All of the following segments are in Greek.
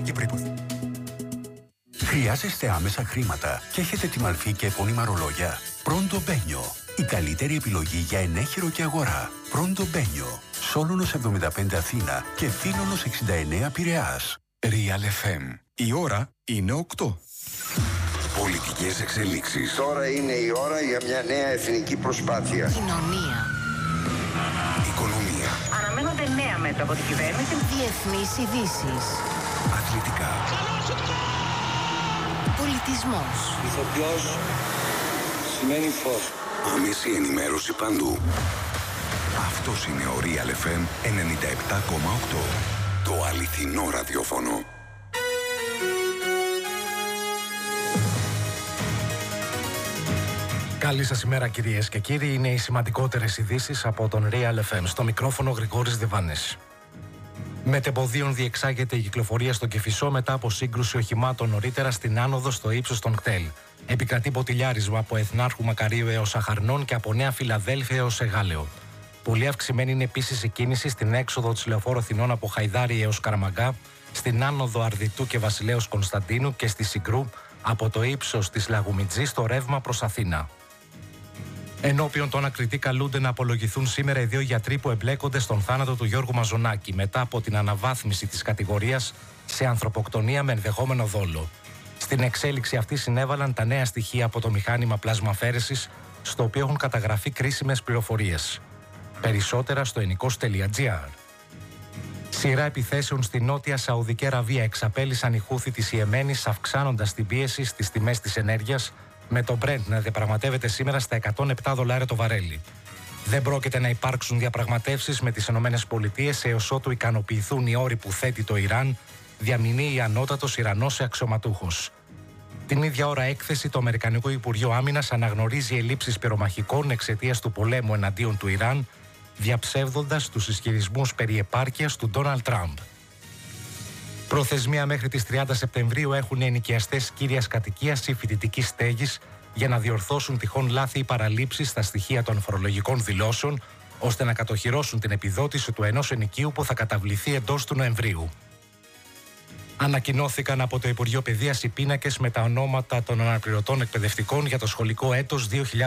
και προϋποθέσεις. Χρειάζεστε άμεσα χρήματα και έχετε τη μαλφή και επώνυμα ρολόγια? Pronto Benio. Η καλύτερη επιλογή για ενέχειρο και αγορά. Pronto Benio. Σόλωνος 75 Αθήνα και Θήλωνος 69 Πειραιάς. Real FM. Η ώρα είναι 8. Πολιτικές εξελίξεις. Τώρα είναι η ώρα για μια νέα εθνική προσπάθεια. Κοινωνία. Οικονομία. Αναμένονται νέα μέτρα από την κυβέρνηση. Διεθνείς ειδήσεις. Αθλητικά. Πολιτισμός. Ηθοποιός σημαίνει φως. Άμεση ενημέρωση παντού. Αυτός είναι ο Real FM 97,8. Το αληθινό ραδιόφωνο. Καλή σας ημέρα κυρίες και κύριοι, είναι οι σημαντικότερες ειδήσεις από τον Real FM. Στο μικρόφωνο Γρηγόρης Διβάνης. Μετεμποδίων διεξάγεται η κυκλοφορία στο Κηφισό μετά από σύγκρουση οχημάτων νωρίτερα στην άνοδο στο ύψος των κτέλ. Επικρατεί ποτηλιάρισμα από Εθνάρχου Μακαρίου έως Αχαρνών και από Νέα Φιλαδέλφια έως Εγάλεο. Πολύ αυξημένη είναι επίσης η κίνηση στην έξοδο της Λεωφόρου Αθηνών από Χαϊδάρι έως Καραμαγκά, στην άνοδο Αρδιτού και Βασιλέως Κωνσταντίνου και στη Συγκρού από το ύψος της Λαγουμιτζή στο ρεύμα προς Αθήνα. Ενώπιον των ακριτή καλούνται να απολογηθούν σήμερα οι δύο γιατροί που εμπλέκονται στον θάνατο του Γιώργου Μαζονάκη μετά από την αναβάθμιση της κατηγορίας σε ανθρωποκτονία με ενδεχόμενο δόλο. Στην εξέλιξη αυτή συνέβαλαν τα νέα στοιχεία από το μηχάνημα πλασμαφέρεσης, στο οποίο έχουν καταγραφεί κρίσιμες πληροφορίες. Περισσότερα στο ενικός.gr. Σειρά επιθέσεων στη Νότια Σαουδική Αραβία εξαπέλυσαν οι Χούθη της Ιεμένης, αυξάνοντας την πίεση στις τιμές της ενέργειας, με το Brent να διαπραγματεύεται σήμερα στα $107 το βαρέλι. Δεν πρόκειται να υπάρξουν διαπραγματεύσεις με τις ΗΠΑ έως ότου ικανοποιηθούν οι όροι που θέτει το Ιράν, διαμηνύει η ανώτατος Ιρανός αξιωματούχος. Την ίδια ώρα έκθεση, το Αμερικανικό Υπουργείο Άμυνας αναγνωρίζει ελλείψεις πυρομαχικών εξαιτίας του πολέμου εναντίον του Ιράν, διαψεύδοντας τους ισχυρισμούς περί επάρκειας του Ντόναλντ Τραμπ. Προθεσμία μέχρι τις 30 Σεπτεμβρίου έχουν οι ενοικιαστές κύριας κατοικίας ή φοιτητικής στέγης για να διορθώσουν τυχόν λάθη ή παραλήψεις στα στοιχεία των φορολογικών δηλώσεων, ώστε να κατοχυρώσουν την επιδότηση του ενός ενοικίου που θα καταβληθεί εντός του Νοεμβρίου. Ανακοινώθηκαν από το Υπουργείο Παιδείας οι πίνακες με τα ονόματα των αναπληρωτών εκπαιδευτικών για το σχολικό έτος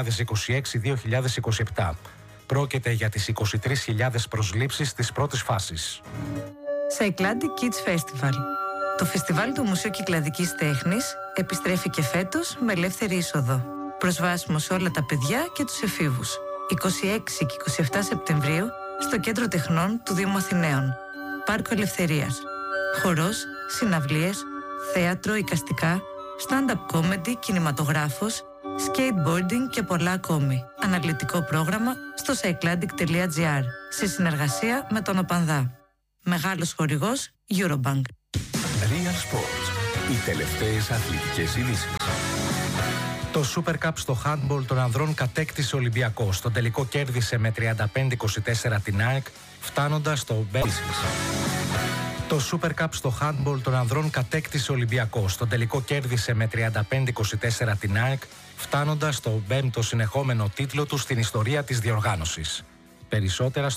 2026-2027. Πρόκειται για τις 23.000 προσλήψεις της πρώτης φάσης. Cycladic Kids Festival. Το φεστιβάλ του Μουσείου Κυκλαδικής Τέχνης επιστρέφει και φέτος με ελεύθερη είσοδο. Προσβάσιμο σε όλα τα παιδιά και τους εφήβους. 26 και 27 Σεπτεμβρίου στο Κέντρο Τεχνών του Δήμου Αθηναίων. Πάρκο Ελευθερίας. Χορός, συναυλίες, θέατρο, εικαστικά, stand-up comedy, κινηματογράφος, skateboarding και πολλά ακόμη. Αναλυτικό πρόγραμμα στο cycladic.gr σε συνεργασία με τον ΟΠΑΝΔΑ. Μεγάλος χορηγός Eurobank. Real Sports. Οι τελευταίες αθλητικές ειδήσεις. Το Super Cup στο handball των ανδρών κατέκτησε ο Ολυμπιακός. Στον τελικό κέρδισε με 35-24 την ΑΕΚ, φτάνοντας στο Το Super Cup στο handball των ανδρών κατέκτησε ο Ολυμπιακός. Στον τελικό κέρδισε με 35-24 την ΑΕΚ, φτάνοντας στο 5ο συνεχόμενο τίτλο του στην ιστορία της διοργάνωσης. Περισσότερα